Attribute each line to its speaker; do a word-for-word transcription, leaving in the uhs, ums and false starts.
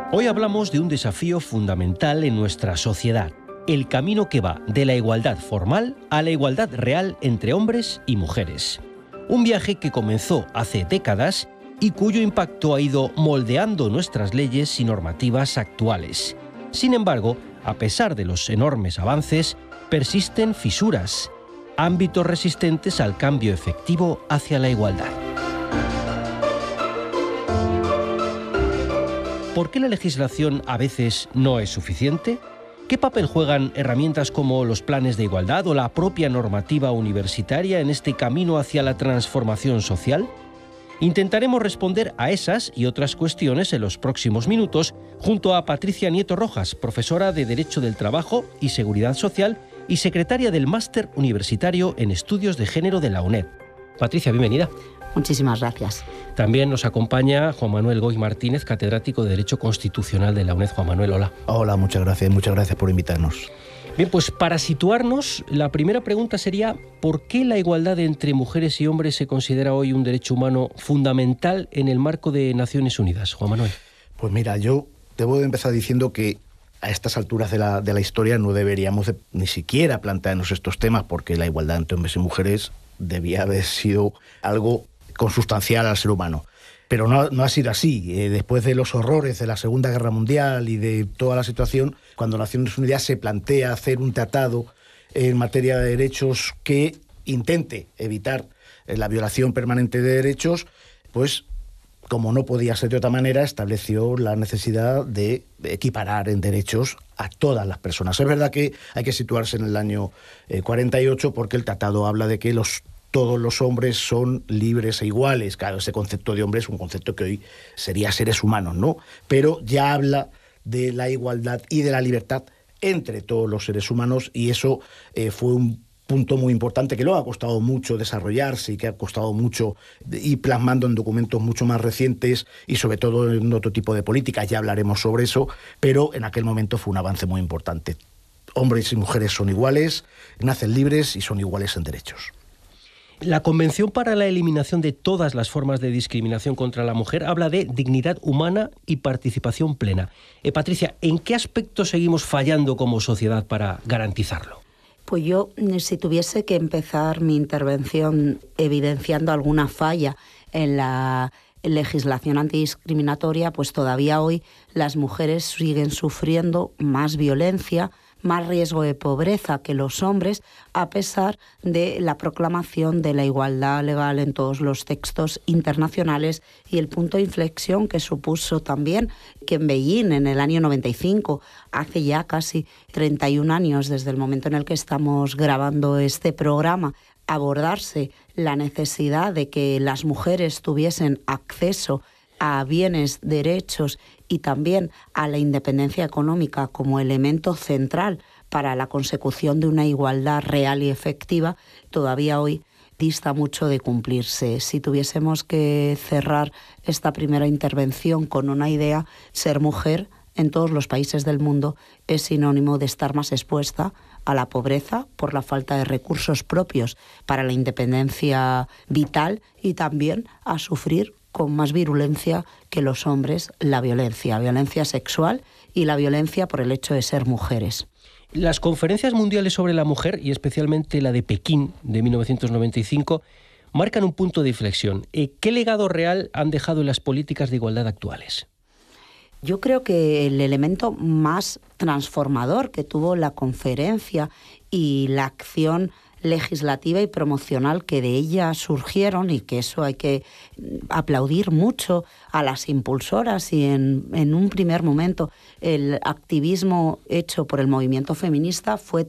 Speaker 1: Hoy hablamos de un desafío fundamental en nuestra sociedad, el camino que va de la igualdad formal a la igualdad real entre hombres y mujeres. Un viaje que comenzó hace décadas y cuyo impacto ha ido moldeando nuestras leyes y normativas actuales. Sin embargo, a pesar de los enormes avances, persisten fisuras, ámbitos resistentes al cambio efectivo hacia la igualdad. ¿Por qué la legislación a veces no es suficiente? ¿Qué papel juegan herramientas como los planes de igualdad o la propia normativa universitaria en este camino hacia la transformación social? Intentaremos responder a esas y otras cuestiones en los próximos minutos junto a Patricia Nieto Rojas, profesora de Derecho del Trabajo y Seguridad Social y secretaria del Máster Universitario en Estudios de Género de la UNED. Patricia, bienvenida.
Speaker 2: Muchísimas gracias.
Speaker 1: También nos acompaña Juan Manuel Goy Martínez, catedrático de Derecho Constitucional de la UNED. Juan Manuel, hola.
Speaker 3: Hola, muchas gracias, muchas gracias por invitarnos.
Speaker 1: Bien, pues para situarnos, la primera pregunta sería ¿por qué la igualdad entre mujeres y hombres se considera hoy un derecho humano fundamental en el marco de Naciones Unidas? Juan Manuel.
Speaker 3: Pues mira, yo debo de empezar diciendo que a estas alturas de la, de la historia no deberíamos de, ni siquiera plantearnos estos temas, porque la igualdad entre hombres y mujeres debía haber sido algo consustancial al ser humano. Pero no, no ha sido así. Eh, después de los horrores de la Segunda Guerra Mundial y de toda la situación, cuando Naciones Unidas se plantea hacer un tratado en materia de derechos que intente evitar eh, la violación permanente de derechos, pues, como no podía ser de otra manera, estableció la necesidad de equiparar en derechos a todas las personas. Es verdad que hay que situarse en el año eh, cuarenta y ocho, porque el tratado habla de que los todos los hombres son libres e iguales. Claro, ese concepto de hombre es un concepto que hoy sería seres humanos, ¿no? Pero ya habla de la igualdad y de la libertad entre todos los seres humanos, y eso eh, fue un punto muy importante que luego ha costado mucho desarrollarse y que ha costado mucho ir plasmando en documentos mucho más recientes y sobre todo en otro tipo de políticas. Ya hablaremos sobre eso, pero en aquel momento fue un avance muy importante. Hombres y mujeres son iguales, nacen libres y son iguales en derechos.
Speaker 1: La Convención para la Eliminación de todas las formas de discriminación contra la mujer habla de dignidad humana y participación plena. Eh, Patricia, ¿en qué aspectos seguimos fallando como sociedad para garantizarlo?
Speaker 2: Pues yo, si tuviese que empezar mi intervención evidenciando alguna falla en la legislación antidiscriminatoria, pues todavía hoy las mujeres siguen sufriendo más violencia, más riesgo de pobreza que los hombres, a pesar de la proclamación de la igualdad legal en todos los textos internacionales y el punto de inflexión que supuso también que en Beijing, en el año noventa y cinco, hace ya casi treinta y un años desde el momento en el que estamos grabando este programa, abordarse la necesidad de que las mujeres tuviesen acceso a bienes, derechos y también a la independencia económica como elemento central para la consecución de una igualdad real y efectiva, todavía hoy dista mucho de cumplirse. Si tuviésemos que cerrar esta primera intervención con una idea, ser mujer en todos los países del mundo es sinónimo de estar más expuesta a la pobreza por la falta de recursos propios para la independencia vital y también a sufrir con más virulencia que los hombres la violencia, violencia sexual y la violencia por el hecho de ser mujeres.
Speaker 1: Las conferencias mundiales sobre la mujer, y especialmente la de Pekín de mil novecientos noventa y cinco, marcan un punto de inflexión. ¿Qué legado real han dejado en las políticas de igualdad actuales?
Speaker 2: Yo creo que el elemento más transformador que tuvo la conferencia y la acción legislativa y promocional que de ella surgieron, y que eso hay que aplaudir mucho a las impulsoras y en, en un primer momento el activismo hecho por el movimiento feminista, fue